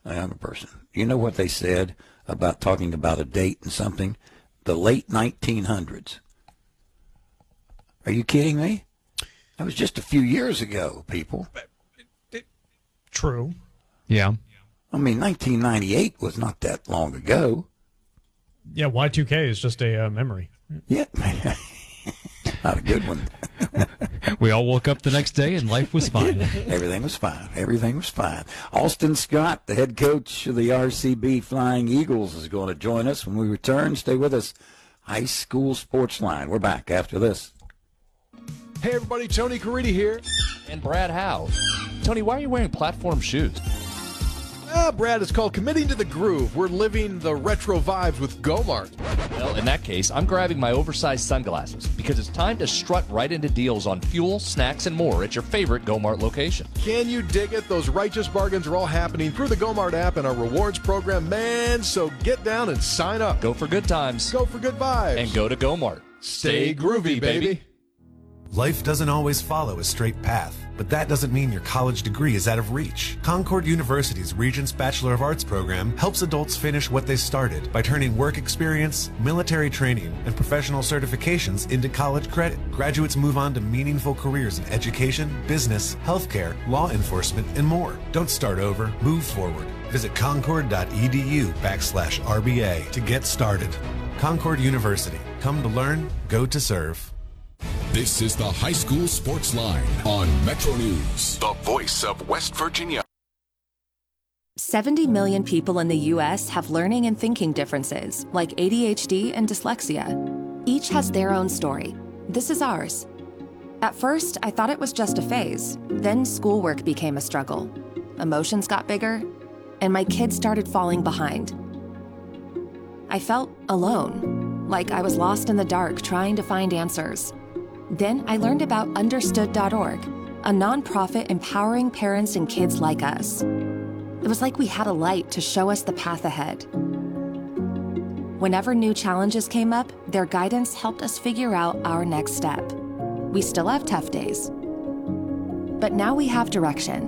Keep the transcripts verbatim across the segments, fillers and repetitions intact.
a younger person. You know what they said about talking about a date and something? The late nineteen hundreds. Are you kidding me? That was just a few years ago, people. True. Yeah. I mean, nineteen ninety-eight was not that long ago. Yeah, Y two K is just a uh, memory. Yeah. Not a good one. We all woke up the next day and life was fine. Everything was fine. Everything was fine. Austin Scott, the head coach of the R C B Flying Eagles, is going to join us when we return. Stay with us. High School Sports Line. We're back after this. Hey, everybody. Tony Caridi here. And Brad Howe. Tony, why are you wearing platform shoes? Ah, Brad, it's called Committing to the Groove. We're living the retro vibes with Gomart. Well, in that case, I'm grabbing my oversized sunglasses because it's time to strut right into deals on fuel, snacks, and more at your favorite Gomart location. Can you dig it? Those righteous bargains are all happening through the Gomart app and our rewards program, man. So get down and sign up. Go for good times. Go for good vibes. And go to Gomart. Stay groovy, baby. Life doesn't always follow a straight path, but that doesn't mean your college degree is out of reach. Concord University's Regents Bachelor of Arts program helps adults finish what they started by turning work experience, military training, and professional certifications into college credit. Graduates move on to meaningful careers in education, business, healthcare, law enforcement, and more. Don't start over, move forward. Visit concord.edu backslash RBA to get started. Concord University. Come to learn, go to serve. This is the High School Sports Line on Metro News, the voice of West Virginia. seventy million people in the U S have learning and thinking differences, like A D H D and dyslexia. Each has their own story. This is ours. At first, I thought it was just a phase. Then schoolwork became a struggle. Emotions got bigger, and my kids started falling behind. I felt alone, like I was lost in the dark trying to find answers. Then I learned about Understood dot org, a nonprofit empowering parents and kids like us. It was like we had a light to show us the path ahead. Whenever new challenges came up, their guidance helped us figure out our next step. We still have tough days, but now we have direction.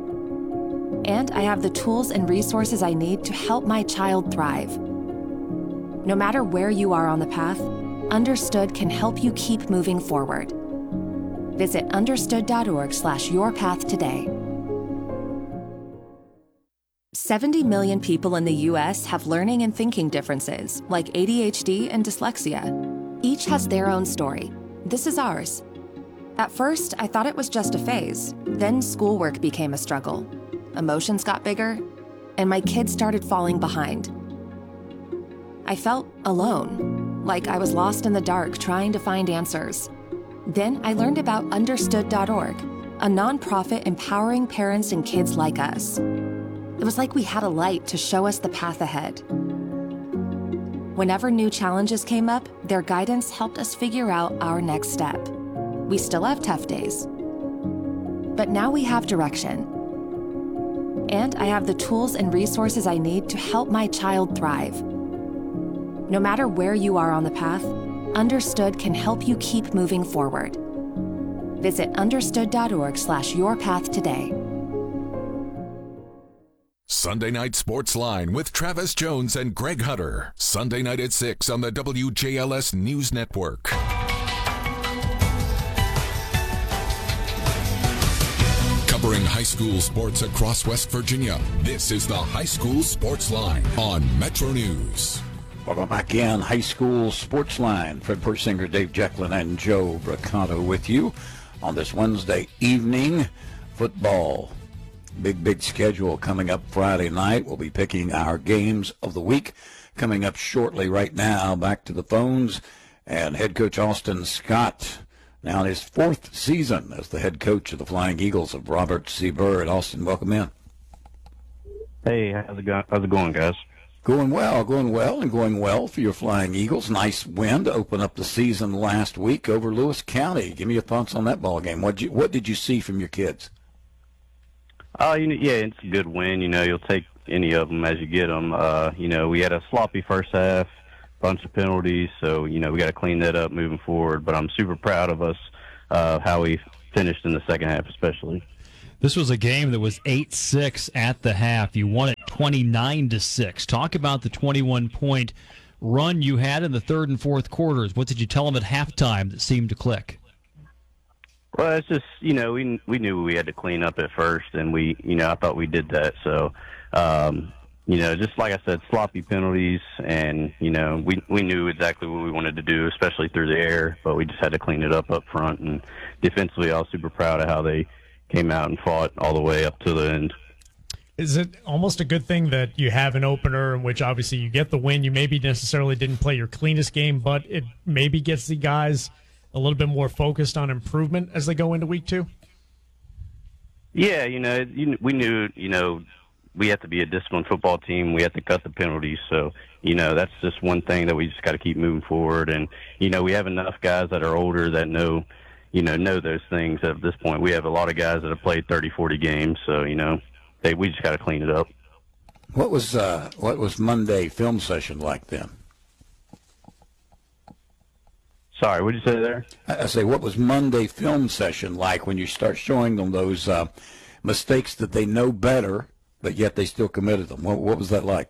And I have the tools and resources I need to help my child thrive. No matter where you are on the path, Understood can help you keep moving forward. Visit understood.org slash your path today. seventy million people in the U S have learning and thinking differences, like A D H D and dyslexia. Each has their own story. This is ours. At first, I thought it was just a phase. Then schoolwork became a struggle. Emotions got bigger, and my kids started falling behind. I felt alone, like I was lost in the dark trying to find answers. Then I learned about Understood dot org, a nonprofit empowering parents and kids like us. It was like we had a light to show us the path ahead. Whenever new challenges came up, their guidance helped us figure out our next step. We still have tough days, but now we have direction. And I have the tools and resources I need to help my child thrive. No matter where you are on the path, Understood can help you keep moving forward. Visit understood.org slash your path today. Sunday Night Sports Line with Travis Jones and Greg Hunter. Sunday night at six on the W J L S News Network. Covering high school sports across West Virginia, this is the High School Sports Line on Metro News. Welcome back in High School Sports Line. Fred Persinger, Dave Jecklin, and Joe Bracato with you on this Wednesday evening. Football, big, big schedule coming up Friday night. We'll be picking our games of the week coming up shortly. Right now, back to the phones, and head coach Austin Scott, now in his fourth season as the head coach of the Flying Eagles of Robert C. Byrd. Austin, welcome in. Hey, how's it, go- how's it going, guys? Going well, going well, and going well for your Flying Eagles. Nice win to open up the season last week over Lewis County. Give me your thoughts on that ball game. What you, what did you see from your kids? Uh, you know, yeah, it's a good win. You know, you'll take any of them as you get them. Uh, you know, we had a sloppy first half, bunch of penalties, so you know we got to clean that up moving forward. But I'm super proud of us, uh, how we finished in the second half, especially. This was a game that was eight six at the half. You won it twenty-nine to six. Talk about the twenty-one point run you had in the third and fourth quarters. What did you tell them at halftime that seemed to click? Well, it's just, you know, we we knew we had to clean up at first, and we, you know, I thought we did that. So, um, you know, just like I said, sloppy penalties, and, you know, we we knew exactly what we wanted to do, especially through the air, but we just had to clean it up up front. And defensively, I was super proud of how they came out and fought all the way up to the end. Is it almost a good thing that you have an opener in which obviously you get the win? You maybe necessarily didn't play your cleanest game, but it maybe gets the guys a little bit more focused on improvement as they go into week two? Yeah, you know, you, we knew, you know, we have to be a disciplined football team. We have to cut the penalties. So, you know, that's just one thing that we just got to keep moving forward. And, you know, we have enough guys that are older that know, you know, know those things at this point. We have a lot of guys that have played thirty, forty games. So, you know, they, we just got to clean it up. What was uh, what was Monday film session like then? Sorry, what did you say there? I say, what was Monday film session like when you start showing them those uh, mistakes that they know better, but yet they still committed them? What, what was that like?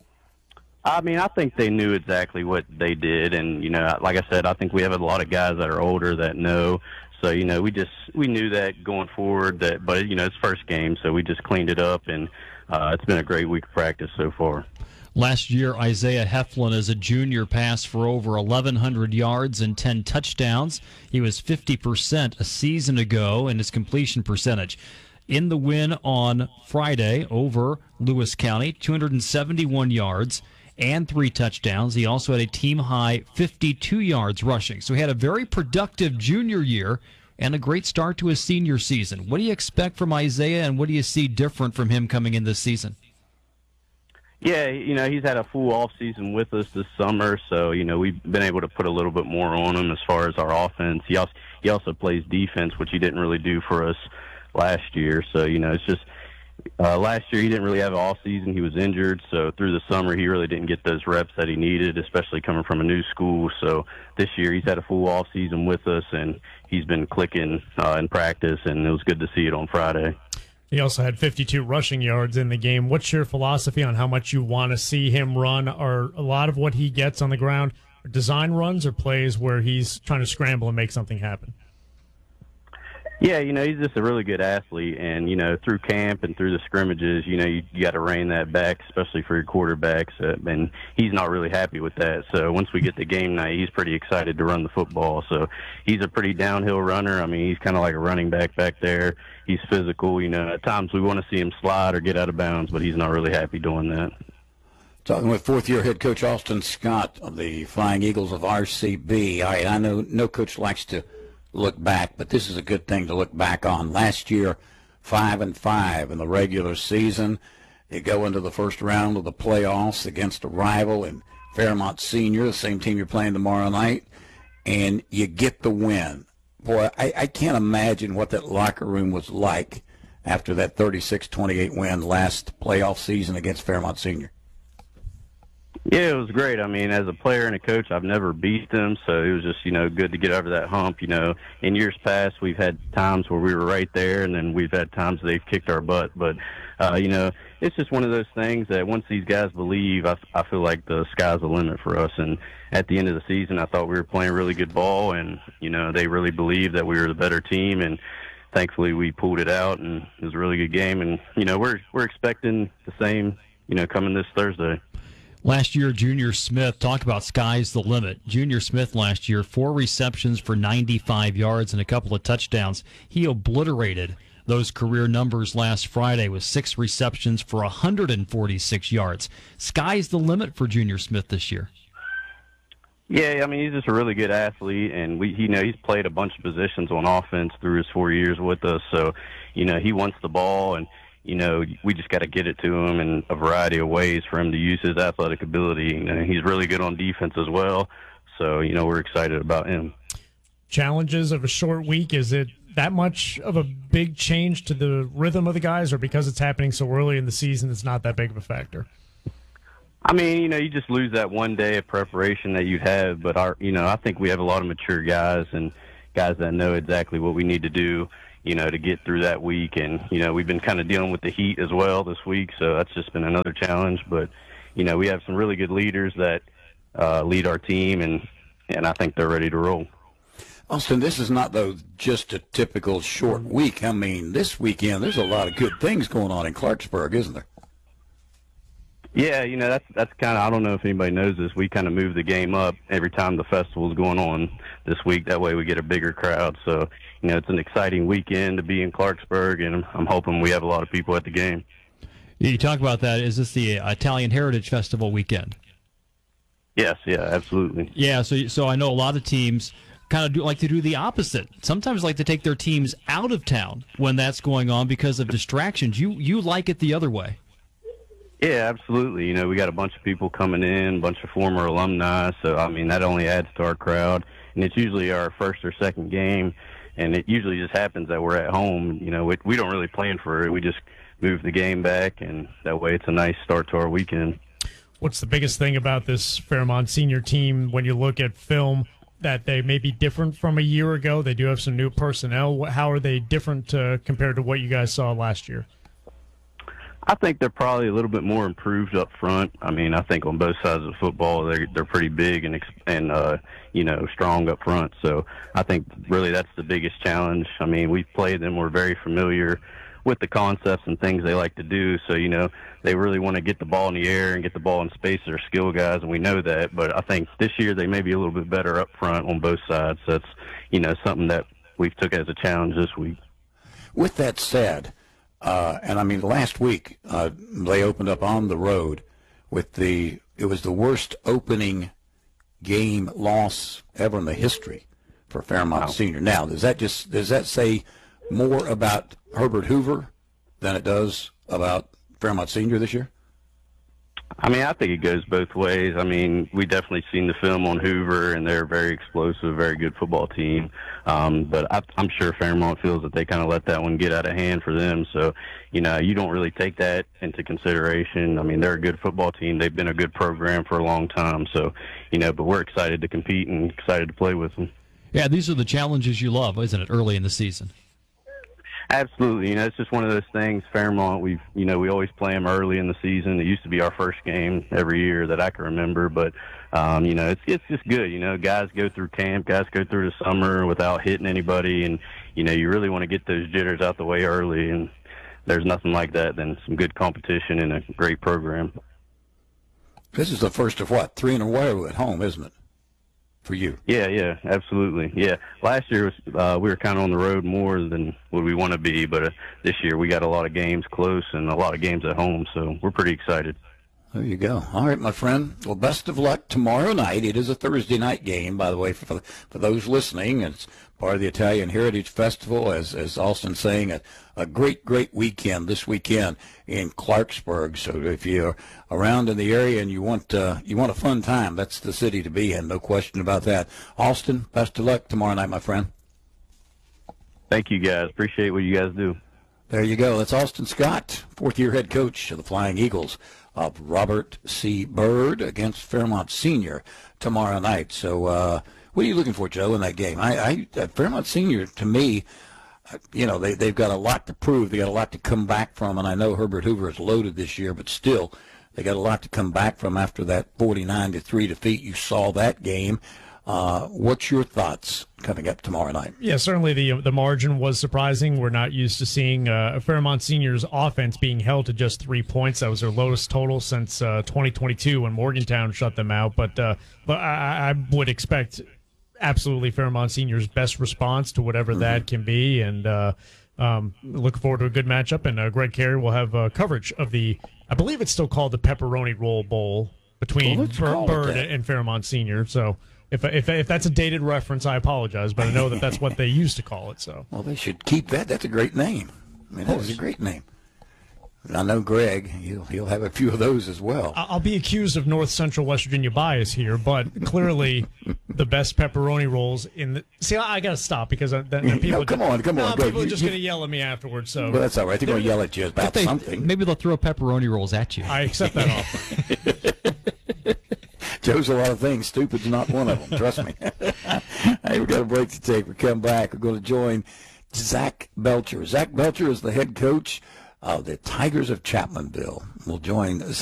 I mean, I think they knew exactly what they did, and, you know, like I said, I think we have a lot of guys that are older that know. So, you know, we just we knew that going forward, that, but, you know, it's first game, so we just cleaned it up, and uh, it's been a great week of practice so far. Last year, Isaiah Heflin, as a junior, passed for over eleven hundred yards and ten touchdowns. He was fifty percent a season ago in his completion percentage. In the win on Friday over Lewis County, two hundred seventy-one yards and three touchdowns. He also had a team-high fifty-two yards rushing. So he had a very productive junior year and a great start to his senior season. What do you expect from Isaiah, and what do you see different from him coming in this season? Yeah, you know, he's had a full off season with us this summer, so, you know, we've been able to put a little bit more on him as far as our offense. He also, he also plays defense, which he didn't really do for us last year. So, you know, it's just uh, last year he didn't really have an off season. He was injured, so through the summer he really didn't get those reps that he needed, especially coming from a new school. So this year he's had a full off season with us, and he's been clicking uh, in practice, and it was good to see it on Friday. He also had fifty-two rushing yards in the game. What's your philosophy on how much you want to see him run? Are a lot of what he gets on the ground design runs or plays where he's trying to scramble and make something happen? Yeah, you know, he's just a really good athlete, and, you know, through camp and through the scrimmages, you know, you, you got to rein that back, especially for your quarterbacks, uh, and he's not really happy with that. So once we get to game night, he's pretty excited to run the football. So he's a pretty downhill runner. I mean, he's kind of like a running back back there. He's physical. You know, at times we want to see him slide or get out of bounds, but he's not really happy doing that. Talking with fourth-year head coach Austin Scott of the Flying Eagles of R C B. All right, I know no coach likes to look back, but this is a good thing to look back on. Last year, five and five in the regular season. You go into the first round of the playoffs against a rival in Fairmont Senior, the same team you're playing tomorrow night, and you get the win. Boy, I, I can't imagine what that locker room was like after that thirty-six twenty-eight win last playoff season against Fairmont Senior. Yeah, it was great. I mean, as a player and a coach, I've never beat them, so it was just, you know, good to get over that hump. You know, in years past, we've had times where we were right there, and then we've had times they've kicked our butt. But, uh, you know, it's just one of those things that once these guys believe, I, I feel like the sky's the limit for us. And at the end of the season, I thought we were playing really good ball, and, you know, they really believed that we were the better team, and thankfully we pulled it out, and it was a really good game. And, you know, we're we're expecting the same, you know, coming this Thursday. Last year, Junior Smith, talk about sky's the limit. Junior Smith last year, four receptions for ninety-five yards and a couple of touchdowns. He obliterated those career numbers last Friday with six receptions for one hundred forty-six yards. Sky's the limit for Junior Smith this year. Yeah, I mean, he's just a really good athlete, and we, you know, he's played a bunch of positions on offense through his four years with us. So, you know, he wants the ball, and you know, we just got to get it to him in a variety of ways for him to use his athletic ability. You know, he's really good on defense as well. So, you know, we're excited about him. Challenges of a short week, is it that much of a big change to the rhythm of the guys, or because it's happening so early in the season, it's not that big of a factor? I mean, you know, you just lose that one day of preparation that you have. But, our, you know, I think we have a lot of mature guys and guys that know exactly what we need to do. you know, to get through that week. And, you know, we've been kind of dealing with the heat as well this week, so that's just been another challenge. But, you know, we have some really good leaders that uh, lead our team, and, and I think they're ready to roll. Austin, this is not, though, just a typical short week. I mean, this weekend, there's a lot of good things going on in Clarksburg, isn't there? Yeah, you know, that's that's kind of, I don't know if anybody knows this, we kind of move the game up every time the festival's going on this week. That way we get a bigger crowd. So, you know, it's an exciting weekend to be in Clarksburg, and I'm, I'm hoping we have a lot of people at the game. You talk about that. Is this the Italian Heritage Festival weekend? Yes, yeah, absolutely. Yeah, so so I know a lot of teams kind of do, like to do the opposite. Sometimes like to take their teams out of town when that's going on because of distractions. You you like it the other way. Yeah, absolutely. You know, we got a bunch of people coming in, a bunch of former alumni, so, I mean, that only adds to our crowd. And it's usually our first or second game, and it usually just happens that we're at home. You know, we, we don't really plan for it. We just move the game back, and that way it's a nice start to our weekend. What's the biggest thing about this Fairmont senior team when you look at film that they may be different from a year ago? They do have some new personnel. How are they different uh, compared to what you guys saw last year? I think they're probably a little bit more improved up front. I mean, I think on both sides of the football, they're they're pretty big and and uh, you know, strong up front. So I think really that's the biggest challenge. I mean, we've played them. We're very familiar with the concepts and things they like to do. So, you know, they really want to get the ball in the air and get the ball in space. They're skill guys, and we know that. But I think this year they may be a little bit better up front on both sides. So that's, you know, something that we've took as a challenge this week. With that said, Uh, and I mean, last week uh, they opened up on the road with the, it was the worst opening game loss ever in the history for Fairmont Wow. Senior. Now, does that just, does that say more about Herbert Hoover than it does about Fairmont Senior this year? I mean, I think it goes both ways. I mean, we definitely seen the film on Hoover, and they're a very explosive, very good football team. Um, but I, I'm sure Fairmont feels that they kind of let that one get out of hand for them. So, you know, you don't really take that into consideration. I mean, they're a good football team. They've been a good program for a long time. So, you know, but we're excited to compete and excited to play with them. Yeah, these are the challenges you love, isn't it, early in the season? Absolutely. You know, it's just one of those things. Fairmont, we've, you know, we always play them early in the season. It used to be our first game every year that I can remember, but, um, you know, it's, it's just good. You know, guys go through camp, guys go through the summer without hitting anybody. And, you know, you really want to get those jitters out the way early. And there's nothing like that than some good competition and a great program. This is the first of what? Three in a row at home, isn't it? For you. Yeah, yeah, absolutely. Yeah, last year was, uh, we were kind of on the road more than what we want to be, but uh, this year we got a lot of games close and a lot of games at home, so we're pretty excited. There you go. All right, my friend. Well, best of luck tomorrow night. It is a Thursday night game, by the way, for for those listening. It's part of the Italian Heritage Festival, as as Austin's saying, a, a great, great weekend this weekend in Clarksburg. So if you're around in the area and you want uh, you want a fun time, that's the city to be in, no question about that. Austin, best of luck tomorrow night, my friend. Thank you, guys. Appreciate what you guys do. There you go. That's Austin Scott, fourth-year head coach of the Flying Eagles of Robert C. Byrd against Fairmont Senior tomorrow night. So uh, what are you looking for, Joe, in that game? I, I uh, Fairmont Senior, to me, uh, you know, they, they've got a lot to prove. They got a lot to come back from, and I know Herbert Hoover is loaded this year, but still, they got a lot to come back from after that forty-nine to three defeat. You saw that game. Uh, what's your thoughts coming up tomorrow night? Yeah, certainly the the margin was surprising. We're not used to seeing uh, Fairmont Senior's offense being held to just three points. That was their lowest total since uh, twenty twenty-two when Morgantown shut them out. But uh, but I, I would expect absolutely Fairmont Senior's best response to whatever mm-hmm. that can be. And uh, um, looking forward to a good matchup. And uh, Greg Carey will have uh, coverage of the, I believe it's still called the Pepperoni Roll Bowl between well, Byrd and Fairmont Senior. So. If, if if that's a dated reference, I apologize, but I know that that's what they used to call it. So well, they should keep that. That's a great name. I mean, that is a great name. I know Greg. He'll he'll have a few of those as well. I'll be accused of North Central West Virginia bias here, but clearly the best pepperoni rolls in the. See, I, I got to stop because I, then, then people. No, come just, on, come no, on, people Greg. are just You, going to yell at me afterwards. So well, that's all right. They're going to yell at you about they, something. Maybe they'll throw pepperoni rolls at you. I accept that offer. Joe's a lot of things. Stupid's not one of them. Trust me. Hey, we've got a break to take. We come back. We're going to join Zach Belcher. Zach Belcher is the head coach of the Tigers of Chapmanville. Will join